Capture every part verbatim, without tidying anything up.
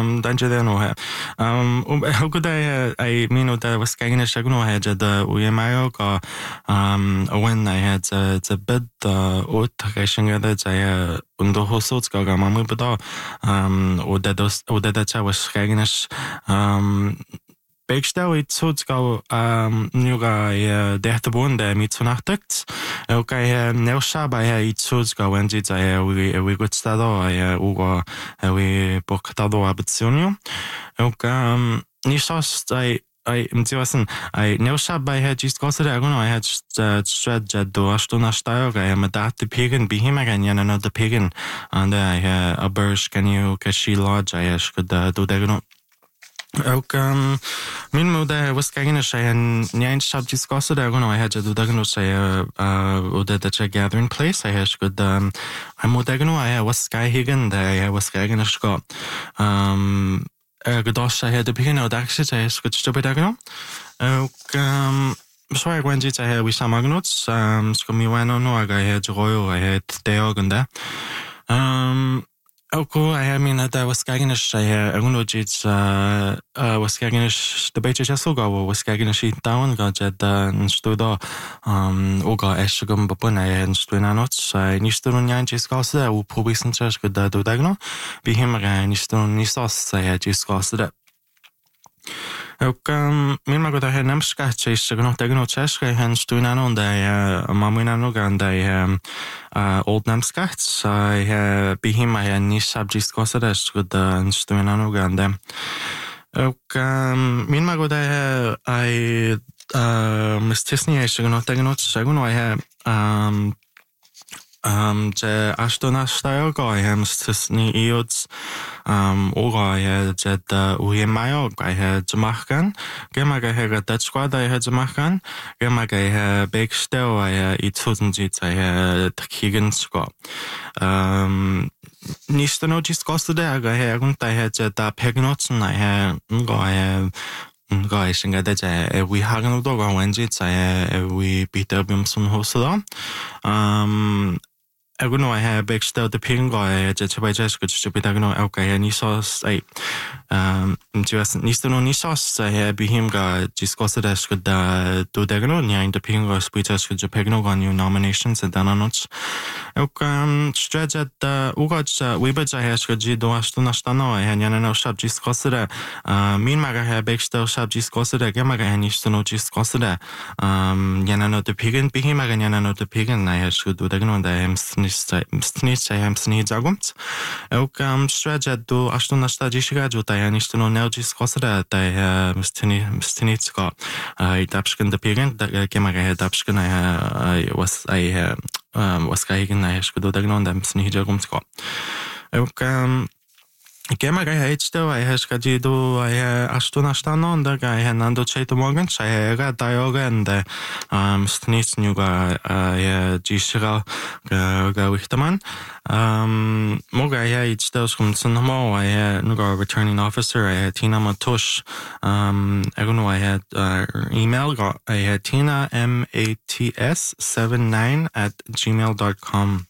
um dan je no he um how could I I mean that was getting a shagno he the we mayo ka um when I had the bid the otation that I under hosot ka ga mamu bada um oder das oder das was getting um Begstel i Tsutzgau um, nuga i dertabonde mit zonachtigt. Ok i neushaba i Tsutzgau en dit i we we gut stado i uga we boktado abitsionio. Ok um ni sast i I mtiwasen I neushaba i just gosse der I had stred do astuna style I am that the pagan be him again yana no the pagan and I a bursh can you kashi lodge I should do der ook um, min moeder was kijken zij en niet shop discussen daar gewoon hij had je dat gewoon zij uh oder dat je gathering place hij had goed um hij moeder gewoon hij was sky higen daar hij was kijken naar school um er gedacht zij had de begin dat ik zij is goed stoppen daar gewoon ook um so ik wens iets hij we samen genots um so mi wano no hij had royo hij had deogende um Ook I mean that was kijken is hij er gewoon iets uh was kijken is de beetje just zo gauw was kijken is hij down gaat het een studio um ook al is gewoon bepan hij een studio anots hij niet doen niet eens kasten hoe proberen ze het dat doen dan bij hem er niet doen niet zo hij het is kasten ook um min maar dat hij neemt schat is gewoon tegen het chess hij een studio aan dat maar min aan gaan dat uh old namskats I bij hem hij niet subject kasten is goed een studio aan gaan ook um min maar dat hij uh mistisnie is gewoon tegen het gewoon hij um um je astona style ga hij mistisnie iots um ora hij je hoe je mayo hij te maken gemaak hij dat squad hij te maken gemaak hij backstel hij iets hoezen zit hij te kijken squad um niet de notice kosten daar hij komt hij je dat pegnoten hij hij Guys, singa dat je we hagen ook door when zit hij we Peter Bimson hostel um I don't know I have big still the ping guy just by just good to be no okay and he saw say um just needs to know ni saw say be him guy just got the desk good do the no ni the ping guy speech just good pegno on new nominations and then on ook um stretch at the uga we but I has good do astu na stano I han no shop just got the min maga have big still shop just got the gemaga and needs to know just got the um yana no the pig be him again yana no the pig and I has good do the no the Snić się hem snić zagumt. Ook um stretch do astuna stadziszga juta ja nisto no nelgi skosra ta mstini mstinicko. I tapsken de pigent da kemaga tapsken I was I um was kaigen I shkudo dagnon da mstini jagumtko. Ook um Gemaak hij iets toe, hij is gejido, hij astuna stano, da hij nando cheto morgen, hij ga daioga en de um snits nuga hij jishra ga wichtaman. Um moga hij iets toe schum sunmo, hij nuga returning officer, hij Tina Matush, um I don't know hij had email ga hij Tina M A T S seventy-nine at gmail dot com.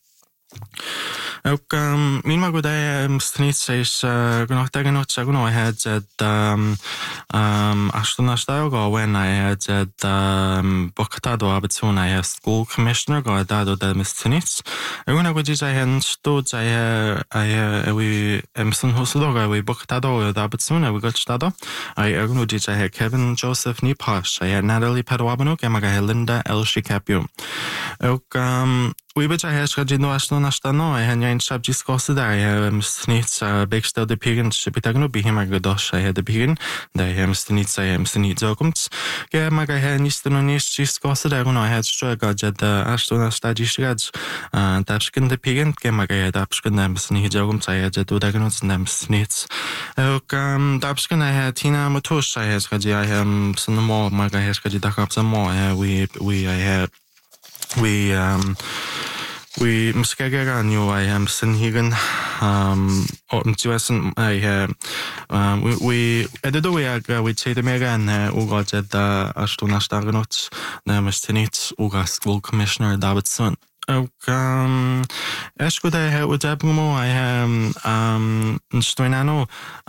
Ook um, min maar goed hij snit is genoeg tegen het zeggen hij had het um um astuna style ga when hij had het um boktado abitsun hij had school commissioner ga dado de misnits en gewoon goed is hij een stoot hij hij we emson hoslo ga we boktado de abitsun we got stado hij gewoon goed is hij Kevin Joseph Nipash hij Natalie Padwabano en maar Linda El Shikapio ook um we bet hij has gejino astuna stano hij had een shop discussen daar hij snits big stel de pigent shipitagno be him agadosh hij had de pigent daar hij snits hij snits zo komt ja maar hij niet no niet discussen daar gewoon hij had struggle dat astuna stadischrad tapsken de pigent ja maar hij tapsken hem snits zo komt hij had dat genots hem snits ook tapsken hij had Tina Matush hij had gejia hem snmo maar hij had gejia dakap snmo we we I had we um we mskagera new I am sin higen um on tuasen I um we we edo we aga we say the mega and uga jeda astuna stagnot na mstenit uga school commissioner Davidson ook um es goed hij het op mo I am um stoinano